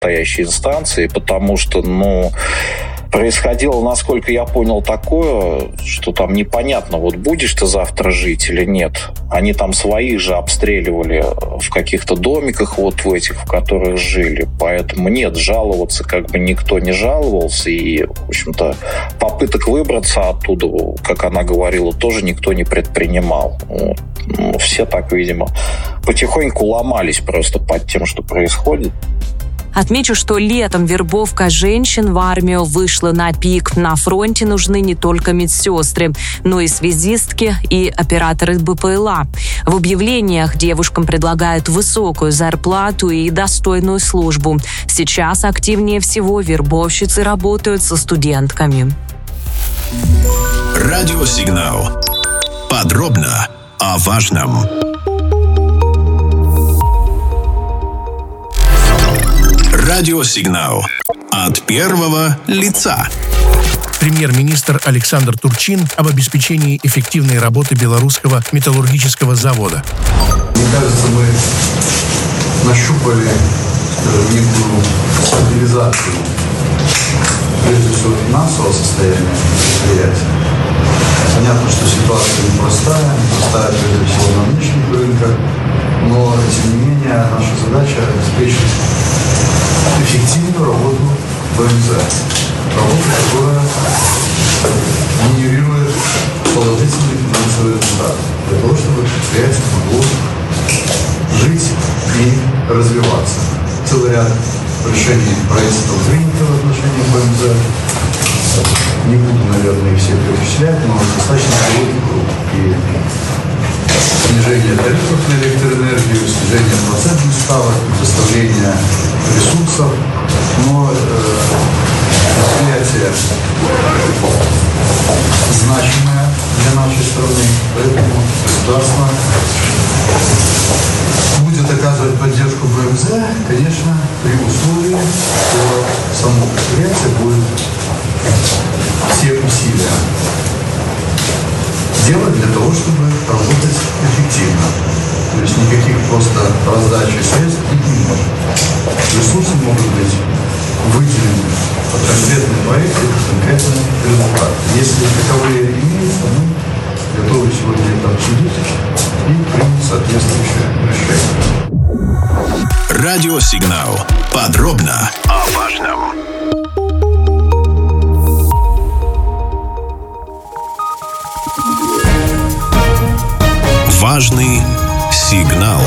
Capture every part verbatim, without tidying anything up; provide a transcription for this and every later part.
вышестоящей инстанции, потому что, ну, происходило, насколько я понял, такое, что там непонятно, вот будешь ты завтра жить или нет. Они там своих же обстреливали в каких-то домиках, вот в этих, в которых жили. Поэтому нет, жаловаться как бы никто не жаловался. И, в общем-то, попыток выбраться оттуда, как она говорила, тоже никто не предпринимал. Вот. Ну, все так, видимо, потихоньку ломались просто под тем, что происходит. Отмечу, что летом вербовка женщин в армию вышла на пик. На фронте нужны не только медсестры, но и связистки и операторы БПЛА. В объявлениях девушкам предлагают высокую зарплату и достойную службу. Сейчас активнее всего вербовщицы работают со студентками. Радиосигнал. Подробно о важном. Радиосигнал. От первого лица. Премьер-министр Александр Турчин об обеспечении эффективной работы белорусского металлургического завода. Мне кажется, мы нащупали, скажем, некую стабилизацию, прежде всего, финансового состояния предприятия. Понятно, что ситуация непростая, непростая прежде всего на внешних рынках, но, тем не менее, наша задача обеспечить эффективную работу БМЗ. Работу, которая генерирует положительный финансовый результат для того, чтобы предприятие могло жить и развиваться. Целый ряд решений правительства принято в отношении БМЗ. Не буду, наверное, их все перечислять, но достаточно широкий круг. И снижение тарифов на электроэнергию, снижение процентных ставок, предоставление ресурсов. Но э, предприятие значимое для нашей страны, поэтому государство будет оказывать поддержку БМЗ, конечно, при условии, что само предприятие будет все усилия делать для того, чтобы работать эффективно. То есть никаких просто раздачи средств не может. Ресурсы могут быть выделены под конкретный проект и под конкретный результат. Если таковые имеются, мы готовы сегодня это обсудить и принять соответствующее решение. Радиосигнал. Подробно о важном. Важный сигнал.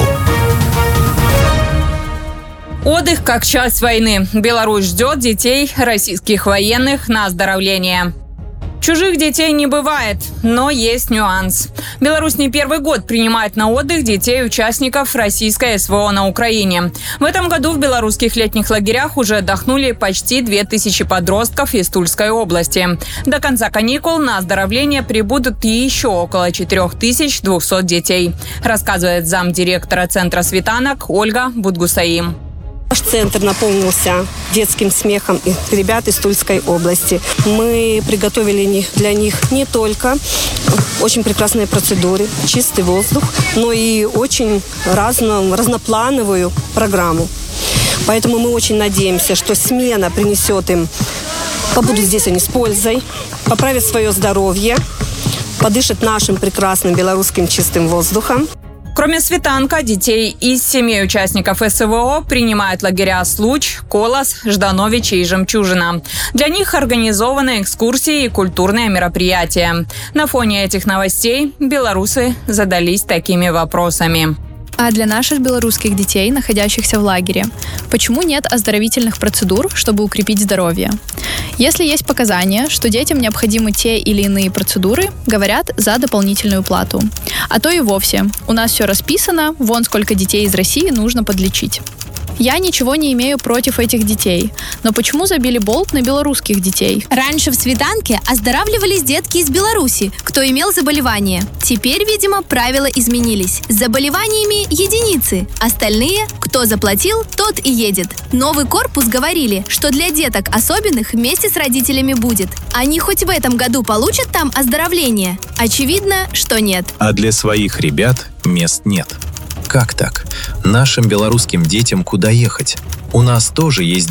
Отдых как часть войны. Беларусь ждет детей российских военных на оздоровление. Чужих детей не бывает, но есть нюанс. Беларусь не первый год принимает на отдых детей участников российской СВО на Украине. В этом году в белорусских летних лагерях уже отдохнули почти две тысячи подростков из Тульской области. До конца каникул на оздоровление прибудут еще около четыре тысячи двести детей, рассказывает замдиректора Центра «Светанок» Ольга Будгусаим. Наш центр наполнился детским смехом ребят из Тульской области. Мы приготовили для них не только очень прекрасные процедуры, чистый воздух, но и очень разно, разноплановую программу. Поэтому мы очень надеемся, что смена принесет им, побудут здесь они с пользой, поправят свое здоровье, подышат нашим прекрасным белорусским чистым воздухом. Кроме Светанка, детей из семей участников СВО принимают лагеря Случ, Колос, Ждановичи и Жемчужина. Для них организованы экскурсии и культурные мероприятия. На фоне этих новостей белорусы задались такими вопросами. А для наших белорусских детей, находящихся в лагере, почему нет оздоровительных процедур, чтобы укрепить здоровье? Если есть показания, что детям необходимы те или иные процедуры, говорят за дополнительную плату. А то и вовсе. У нас все расписано, вон сколько детей из России нужно подлечить. Я ничего не имею против этих детей. Но почему забили болт на белорусских детей? Раньше в Светанке оздоравливались детки из Беларуси, кто имел заболевание. Теперь, видимо, правила изменились. С заболеваниями единицы. Остальные, кто заплатил, тот и едет. Новый корпус говорили, что для деток особенных вместе с родителями будет. Они хоть в этом году получат там оздоровление? Очевидно, что нет. А для своих ребят мест нет. Как так? Нашим белорусским детям куда ехать? У нас тоже есть